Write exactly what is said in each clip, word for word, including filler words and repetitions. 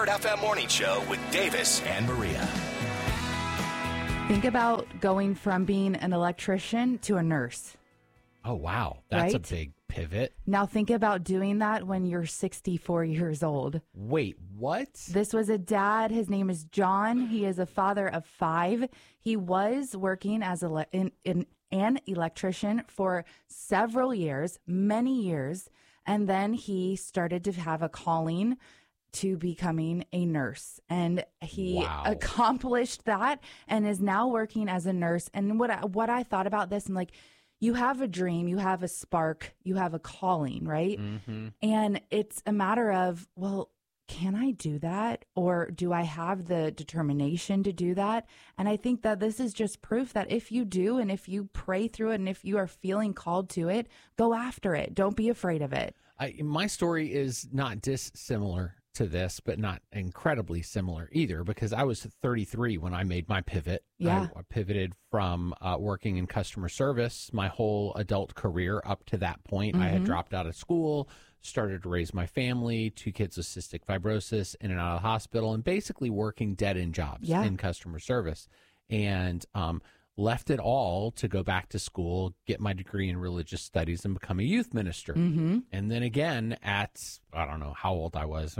F M Morning Show with Davis and Maria. Think about going from being an electrician to a nurse. Oh, wow. That's right? a big pivot. Now think about doing that when you're sixty-four years old. Wait, what? This was a dad. His name is John. He is a father of five. He was working as a, in, in, an electrician for several years, many years, and then he started to have a calling to becoming a nurse, and he Wow. accomplished that and is now working as a nurse. And what I, what I thought about this, I'm like, you have a dream, you have a spark, you have a calling, right? Mm-hmm. And it's a matter of, well, can I do that? Or do I have the determination to do that? And I think that this is just proof that if you do, and if you pray through it, and if you are feeling called to it, go after it. Don't be afraid of it. I, my story is not dissimilar to this, but not incredibly similar either, because I was thirty-three when I made my pivot. Yeah. I, I pivoted from uh, working in customer service my whole adult career up to that point. Mm-hmm. I had dropped out of school, started to raise my family, two kids with cystic fibrosis, in and out of the hospital, and basically working dead-end jobs Yeah. in customer service. And um, left it all to go back to school, get my degree in religious studies, and become a youth minister. Mm-hmm. And then again, at, I don't know how old I was,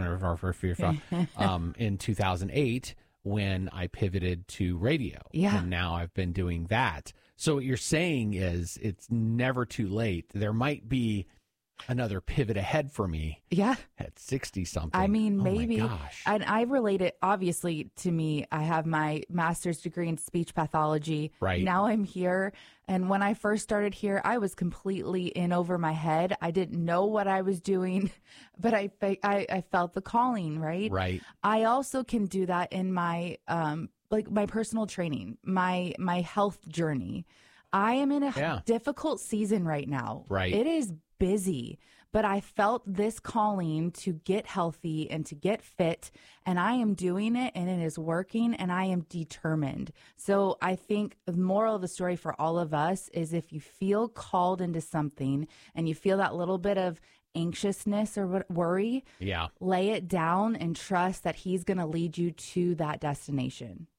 um, in two thousand eight, when I pivoted to radio. Yeah. And now I've been doing that. So what you're saying is it's never too late. There might be another pivot ahead for me Yeah. at sixty something. I mean, Oh my maybe. gosh. And I relate it, obviously, to me. I have my master's degree in speech pathology. Right. Now I'm here. And when I first started here, I was completely in over my head. I didn't know what I was doing, but I, fe- I, I felt the calling, right? Right. I also can do that in my, um, like my personal training, my, my health journey. I am in a Yeah. difficult season right now. Right. It is busy, but I felt this calling to get healthy and to get fit, and I am doing it, and it is working, and I am determined. So I think the moral of the story for all of us is if you feel called into something and you feel that little bit of anxiousness or worry, Yeah. lay it down and trust that he's going to lead you to that destination.